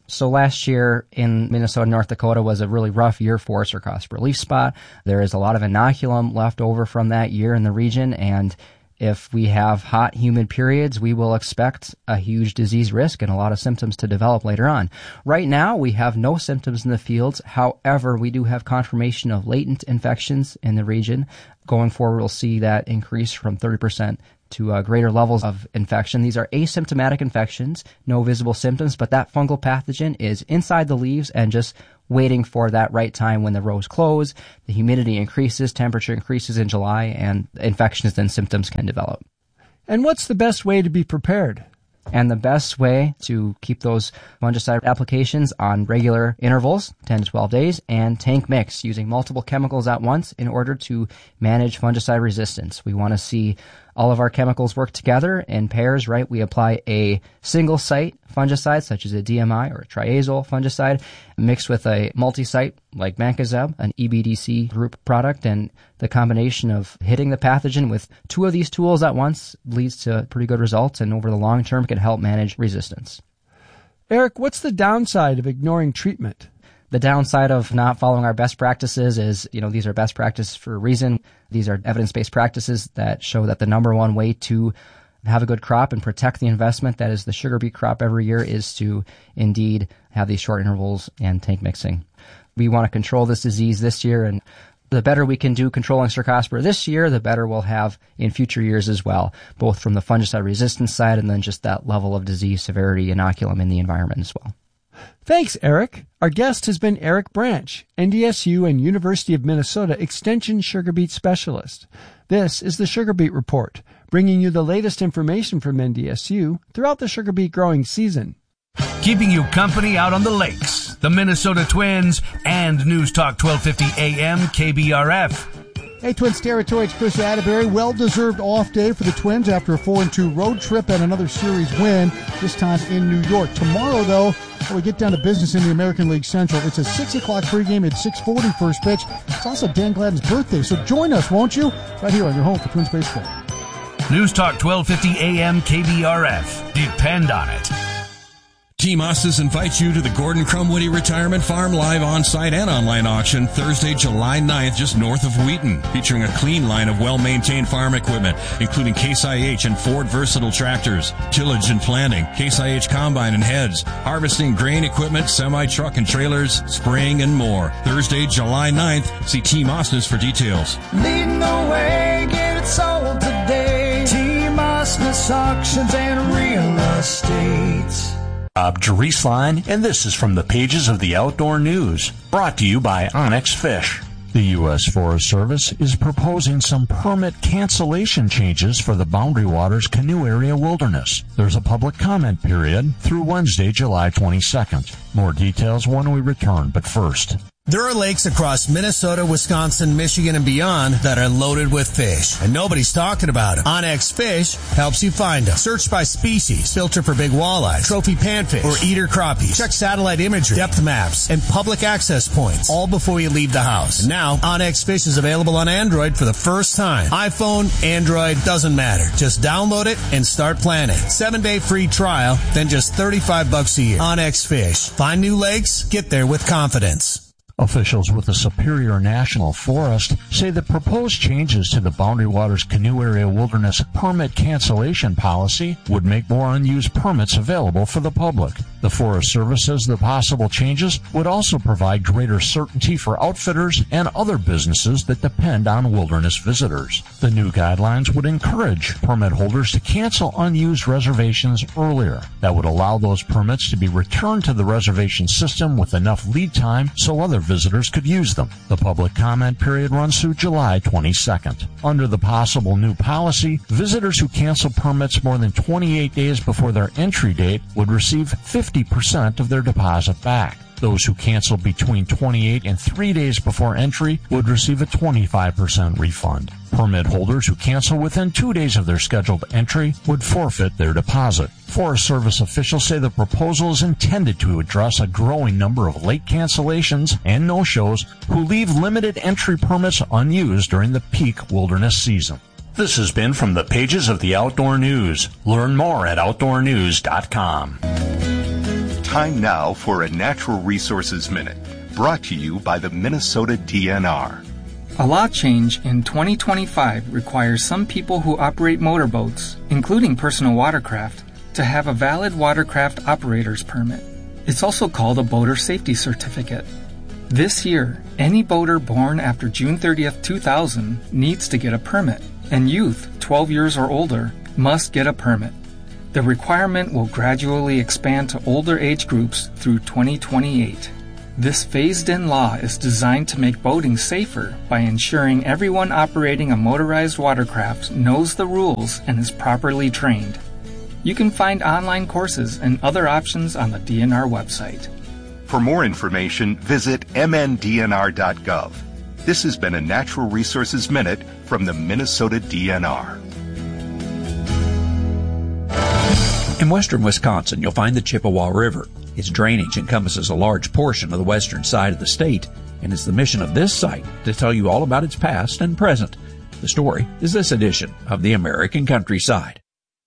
So last year in Minnesota and North Dakota was a really rough year for Cercospora leaf spot. There is a lot of inoculum left over from that year in the region, and if we have hot, humid periods, we will expect a huge disease risk and a lot of symptoms to develop later on. Right now, we have no symptoms in the fields. However, we do have confirmation of latent infections in the region. Going forward, we'll see that increase from thirty percent to uh, greater levels of infection. These are asymptomatic infections, no visible symptoms, but that fungal pathogen is inside the leaves and just waiting for that right time when the rows close, the humidity increases, temperature increases in July, and infections and symptoms can develop. And what's the best way to be prepared? And the best way to keep those fungicide applications on regular intervals, ten to twelve days, and tank mix using multiple chemicals at once in order to manage fungicide resistance. We want to see all of our chemicals work together in pairs, right? We apply a single site fungicide, such as a D M I or a triazole fungicide, mixed with a multi-site like Mancozeb, an E B D C group product, and the combination of hitting the pathogen with two of these tools at once leads to pretty good results, and over the long term can help manage resistance. Eric, what's the downside of ignoring treatment? The downside of not following our best practices is, you know, these are best practices for a reason. These are evidence-based practices that show that the number one way to have a good crop and protect the investment that is the sugar beet crop every year is to indeed have these short intervals and tank mixing. We want to control this disease this year, and the better we can do controlling Cercospora this year, the better we'll have in future years as well, both from the fungicide resistance side and then just that level of disease severity inoculum in the environment as well. Thanks, Eric. Our guest has been Eric Branch, N D S U and University of Minnesota Extension Sugar Beet Specialist. This is the Sugar Beet Report, bringing you the latest information from N D S U throughout the sugar beet growing season. Keeping you company out on the lakes, the Minnesota Twins, and News Talk twelve fifty A M K B R F. Hey, Twins territory, it's Chris Atterbury. Well-deserved off day for the Twins after a four and two road trip and another series win, this time in New York. Tomorrow, though, when we get down to business in the American League Central, it's a six o'clock pregame at six forty first pitch. It's also Dan Gladden's birthday, so join us, won't you? Right here on your home for Twins Baseball. News Talk twelve fifty A M K B R F. Depend on it. Team Ostis invites you to the Gordon Crumwitty Retirement Farm live on-site and online auction Thursday, July ninth, just north of Wheaton, featuring a clean line of well-maintained farm equipment, including Case I H and Ford versatile tractors, tillage and planting, Case I H combine and heads, harvesting grain equipment, semi-truck and trailers, spraying and more. Thursday, July ninth. See Team Ostis for details. Leading the way, get it sold today. Team Ostis Auctions and Real Estate. Bob Drieslein, and this is from the pages of the Outdoor News, brought to you by Onyx Fish. The U S Forest Service is proposing some permit cancellation changes for the Boundary Waters Canoe Area Wilderness. There's a public comment period through Wednesday, July twenty-second. More details when we return, but first. There are lakes across Minnesota, Wisconsin, Michigan, and beyond that are loaded with fish, and nobody's talking about them. Onyx Fish helps you find them. Search by species, filter for big walleyes, trophy panfish, or eater crappies. Check satellite imagery, depth maps, and public access points, all before you leave the house. And now, Onyx Fish is available on Android for the first time. iPhone, Android, doesn't matter. Just download it and start planning. Seven-day free trial, then just thirty-five bucks a year. Onyx Fish. Find new lakes, get there with confidence. Officials with the Superior National Forest say the proposed changes to the Boundary Waters Canoe Area Wilderness permit cancellation policy would make more unused permits available for the public. The Forest Service says the possible changes would also provide greater certainty for outfitters and other businesses that depend on wilderness visitors. The new guidelines would encourage permit holders to cancel unused reservations earlier. That would allow those permits to be returned to the reservation system with enough lead time so other visitors could use them. The public comment period runs through July twenty-second. Under the possible new policy, visitors who cancel permits more than twenty-eight days before their entry date would receive fifty percent of their deposit back. Those who cancel between twenty-eight and three days before entry would receive a twenty-five percent refund. Permit holders who cancel within two days of their scheduled entry would forfeit their deposit. Forest Service officials say the proposal is intended to address a growing number of late cancellations and no-shows who leave limited entry permits unused during the peak wilderness season. This has been from the pages of the Outdoor News. Learn more at outdoor news dot com. Time now for a Natural Resources Minute, brought to you by the Minnesota D N R. A law change in twenty twenty-five requires some people who operate motorboats, including personal watercraft, to have a valid watercraft operator's permit. It's also called a boater safety certificate. This year, any boater born after June thirtieth, two thousand needs to get a permit, and youth twelve years or older must get a permit. The requirement will gradually expand to older age groups through twenty twenty-eight. This phased-in law is designed to make boating safer by ensuring everyone operating a motorized watercraft knows the rules and is properly trained. You can find online courses and other options on the D N R website. For more information, visit m n d n r dot gov. This has been a Natural Resources Minute from the Minnesota D N R. In western Wisconsin, you'll find the Chippewa River. Its drainage encompasses a large portion of the western side of the state, and it's the mission of this site to tell you all about its past and present. The story is this edition of the American Countryside.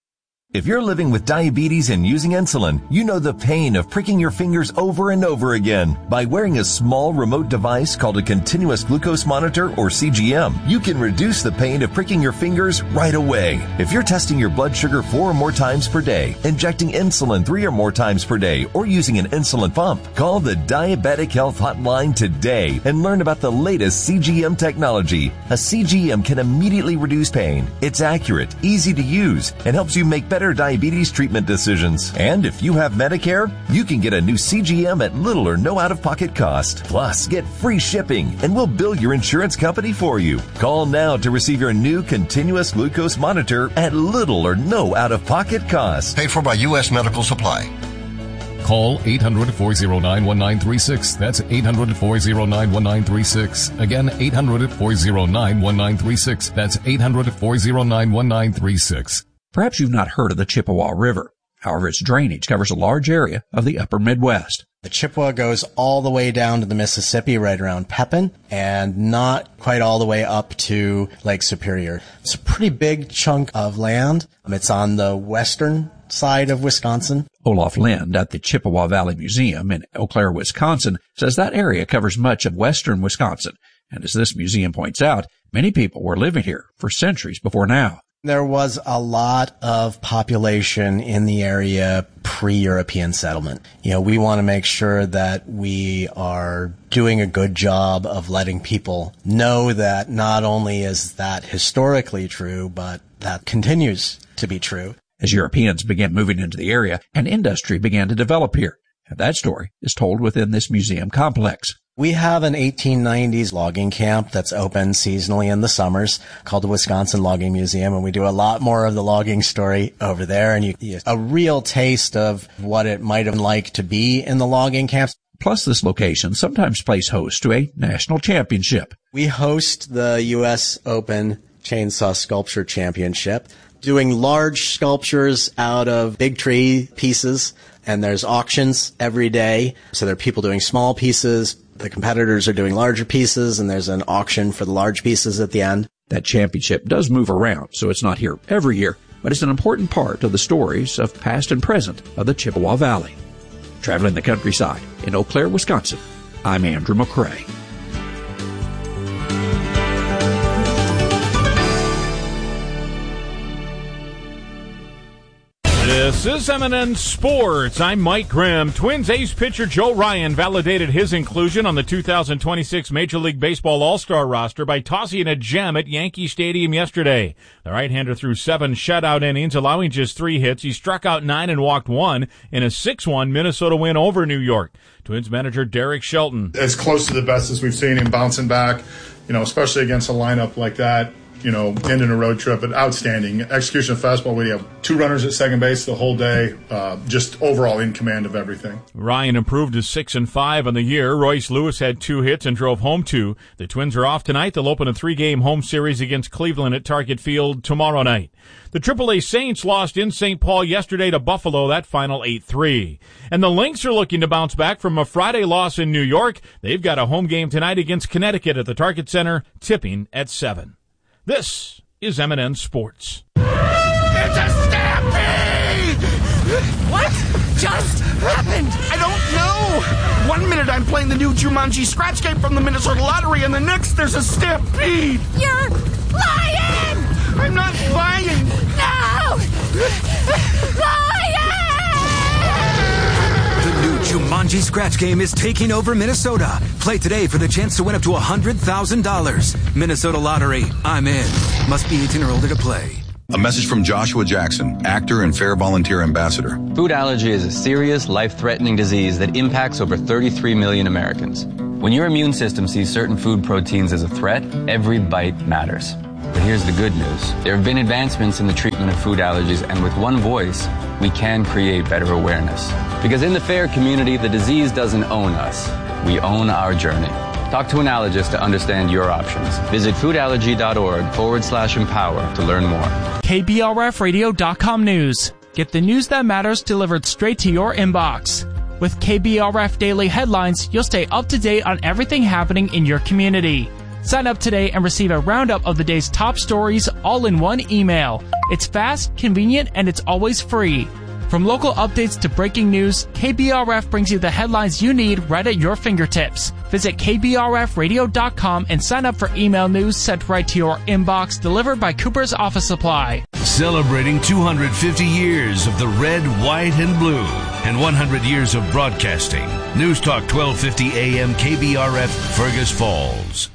If you're living with diabetes and using insulin, you know the pain of pricking your fingers over and over again. By wearing a small remote device called a continuous glucose monitor, or C G M, you can reduce the pain of pricking your fingers right away. If you're testing your blood sugar four or more times per day, injecting insulin three or more times per day, or using an insulin pump, call the Diabetic Health Hotline today and learn about the latest C G M technology. A C G M can immediately reduce pain. It's accurate, easy to use, and helps you make better diabetes treatment decisions. And if you have Medicare, you can get a new C G M at little or no out-of-pocket cost. Plus, get free shipping, and we'll bill your insurance company for you. Call now to receive your new continuous glucose monitor at little or no out-of-pocket cost. Paid for by U S Medical Supply. Call eight hundred, four oh nine, one nine three six. That's eight hundred, four oh nine, one nine three six. Again, eight hundred, four oh nine, one nine three six. That's eight hundred, four oh nine, one nine three six. Perhaps you've not heard of the Chippewa River. However, its drainage covers a large area of the upper Midwest. The Chippewa goes all the way down to the Mississippi, right around Pepin, and not quite all the way up to Lake Superior. It's a pretty big chunk of land. It's on the western side of Wisconsin. Olaf Lind at the Chippewa Valley Museum in Eau Claire, Wisconsin, says that area covers much of western Wisconsin. And as this museum points out, many people were living here for centuries before now. There was a lot of population in the area pre-European settlement. You know, we want to make sure that we are doing a good job of letting people know that not only is that historically true, but that continues to be true. As Europeans began moving into the area, an industry began to develop here. And that story is told within this museum complex. We have an eighteen nineties logging camp that's open seasonally in the summers called the Wisconsin Logging Museum, and we do a lot more of the logging story over there, and you get a real taste of what it might have been like to be in the logging camps. Plus, this location sometimes plays host to a national championship. We host the U S Open Chainsaw Sculpture Championship, doing large sculptures out of big tree pieces, and there's auctions every day. So there are people doing small pieces. The competitors are doing larger pieces, and there's an auction for the large pieces at the end. That championship does move around, so it's not here every year, but it's an important part of the stories of past and present of the Chippewa Valley. Traveling the countryside in Eau Claire, Wisconsin, I'm Andrew McCrae. This is M and N Sports. I'm Mike Grimm. Twins ace pitcher Joe Ryan validated his inclusion on the two thousand twenty-six Major League Baseball All-Star roster by tossing a gem at Yankee Stadium yesterday. The right-hander threw seven shutout innings, allowing just three hits. He struck out nine and walked one in a six one Minnesota win over New York. Twins manager Derek Shelton. As close to the best as we've seen him bouncing back, you know, especially against a lineup like that. You know, ending a road trip, but outstanding execution of fastball. We have two runners at second base the whole day. Uh, just overall in command of everything. Ryan improved to six and five on the year. Royce Lewis had two hits and drove home two. The Twins are off tonight. They'll open a three-game home series against Cleveland at Target Field tomorrow night. The triple A Saints lost in Saint Paul yesterday to Buffalo, that final eight three. And the Lynx are looking to bounce back from a Friday loss in New York. They've got a home game tonight against Connecticut at the Target Center, tipping at seven. This is M and N Sports. It's a stampede! What? just happened? I don't know. One minute I'm playing the new Jumanji scratch game from the Minnesota Lottery, and the next there's a stampede. You're lying! I'm not lying. No! Lying! The new Jumanji scratch game is taking over Minnesota. Play today for the chance to win up to one hundred thousand dollars. Minnesota Lottery. I'm in. Must be eighteen or older to play. A message from Joshua Jackson, actor and Fair Volunteer Ambassador. Food allergy is a serious, life-threatening disease that impacts over thirty-three million Americans. When your immune system sees certain food proteins as a threat, every bite matters. But here's the good news. There have been advancements in the treatment of food allergies, and with one voice, we can create better awareness. Because in the FAIR community, the disease doesn't own us. We own our journey. Talk to an allergist to understand your options. Visit foodallergy.org forward slash empower to learn more. K B R F radio dot com News. Get the news that matters delivered straight to your inbox. With K B R F Daily Headlines, you'll stay up to date on everything happening in your community. Sign up today and receive a roundup of the day's top stories all in one email. It's fast, convenient, and it's always free. From local updates to breaking news, K B R F brings you the headlines you need right at your fingertips. Visit K B R F radio dot com and sign up for email news sent right to your inbox, delivered by Cooper's Office Supply. Celebrating two hundred fifty years of the red, white, and blue, and one hundred years of broadcasting. News Talk twelve fifty A M K B R F, Fergus Falls.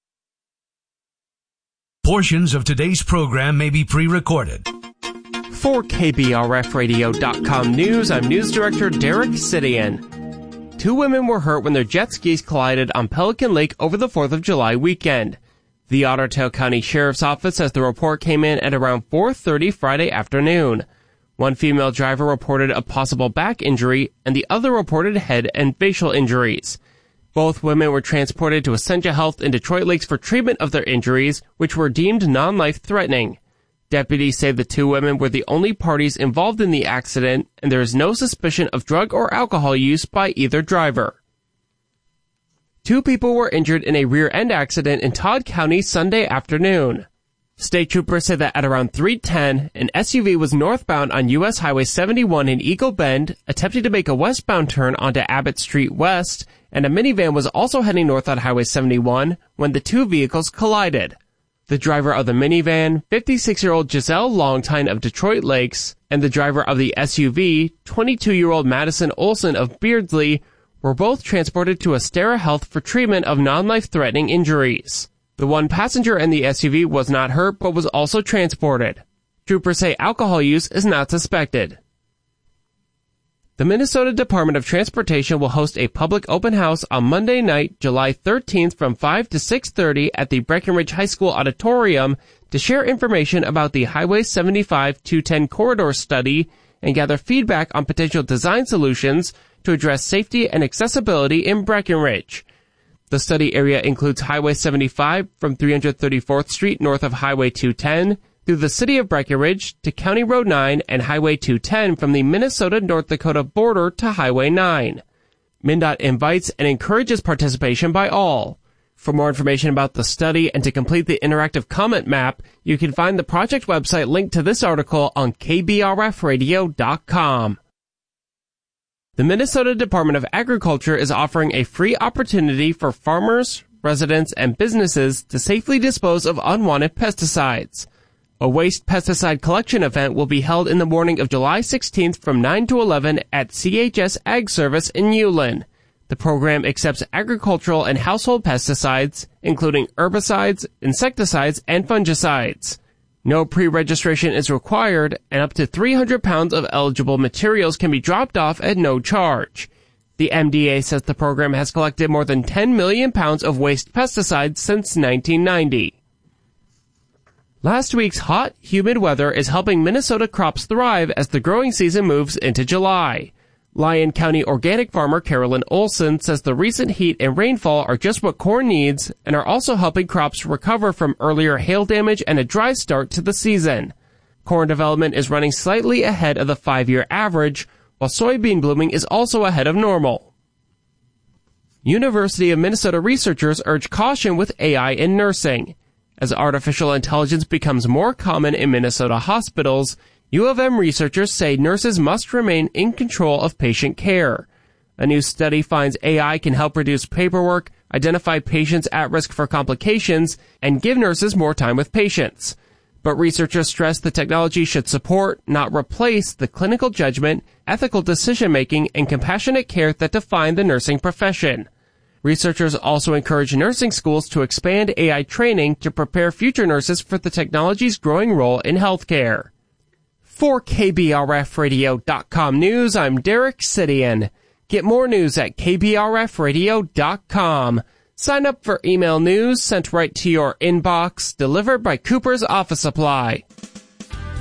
Portions of today's program may be pre-recorded. For K B R F radio dot com News, I'm News Director Derek Sidian. Two women were hurt when their jet skis collided on Pelican Lake over the fourth of July weekend. The Otter Tail County Sheriff's Office says the report came in at around four thirty Friday afternoon. One female driver reported a possible back injury, and the other reported head and facial injuries. Both women were transported to Essentia Health in Detroit Lakes for treatment of their injuries, which were deemed non-life-threatening. Deputies say the two women were the only parties involved in the accident, and there is no suspicion of drug or alcohol use by either driver. Two people were injured in a rear-end accident in Todd County Sunday afternoon. State troopers say that at around three ten, an S U V was northbound on U S Highway seventy-one in Eagle Bend, attempting to make a westbound turn onto Abbott Street West, and a minivan was also heading north on Highway seventy-one when the two vehicles collided. The driver of the minivan, fifty-six-year-old Giselle Longtine of Detroit Lakes, and the driver of the S U V, twenty-two-year-old Madison Olson of Beardsley, were both transported to Astera Health for treatment of non-life-threatening injuries. The one passenger in the S U V was not hurt but was also transported. Troopers say alcohol use is not suspected. The Minnesota Department of Transportation will host a public open house on Monday night, July thirteenth from five to six thirty at the Breckenridge High School Auditorium to share information about the Highway seventy-five two ten corridor study and gather feedback on potential design solutions to address safety and accessibility in Breckenridge. The study area includes Highway seventy-five from three hundred thirty-fourth Street north of Highway two ten through the city of Breckenridge to County Road nine and Highway two ten from the Minnesota-North Dakota border to Highway nine. MnDOT invites and encourages participation by all. For more information about the study and to complete the interactive comment map, you can find the project website linked to this article on K B R F radio dot com. The Minnesota Department of Agriculture is offering a free opportunity for farmers, residents, and businesses to safely dispose of unwanted pesticides. A waste pesticide collection event will be held in the morning of July sixteenth from nine to eleven at C H S Ag Service in Ulen. The program accepts agricultural and household pesticides, including herbicides, insecticides, and fungicides. No pre-registration is required, and up to three hundred pounds of eligible materials can be dropped off at no charge. The M D A says the program has collected more than ten million pounds of waste pesticides since nineteen ninety. Last week's hot, humid weather is helping Minnesota crops thrive as the growing season moves into July. Lyon County organic farmer Carolyn Olson says the recent heat and rainfall are just what corn needs and are also helping crops recover from earlier hail damage and a dry start to the season. Corn development is running slightly ahead of the five-year average, while soybean blooming is also ahead of normal. University of Minnesota researchers urge caution with A I in nursing. As artificial intelligence becomes more common in Minnesota hospitals, U of M researchers say nurses must remain in control of patient care. A new study finds A I can help reduce paperwork, identify patients at risk for complications, and give nurses more time with patients. But researchers stress the technology should support, not replace, the clinical judgment, ethical decision-making, and compassionate care that define the nursing profession. Researchers also encourage nursing schools to expand A I training to prepare future nurses for the technology's growing role in healthcare. For K B R F radio dot com News, I'm Derek Sidian. Get more news at K B R F radio dot com. Sign up for email news sent right to your inbox, delivered by Cooper's Office Supply.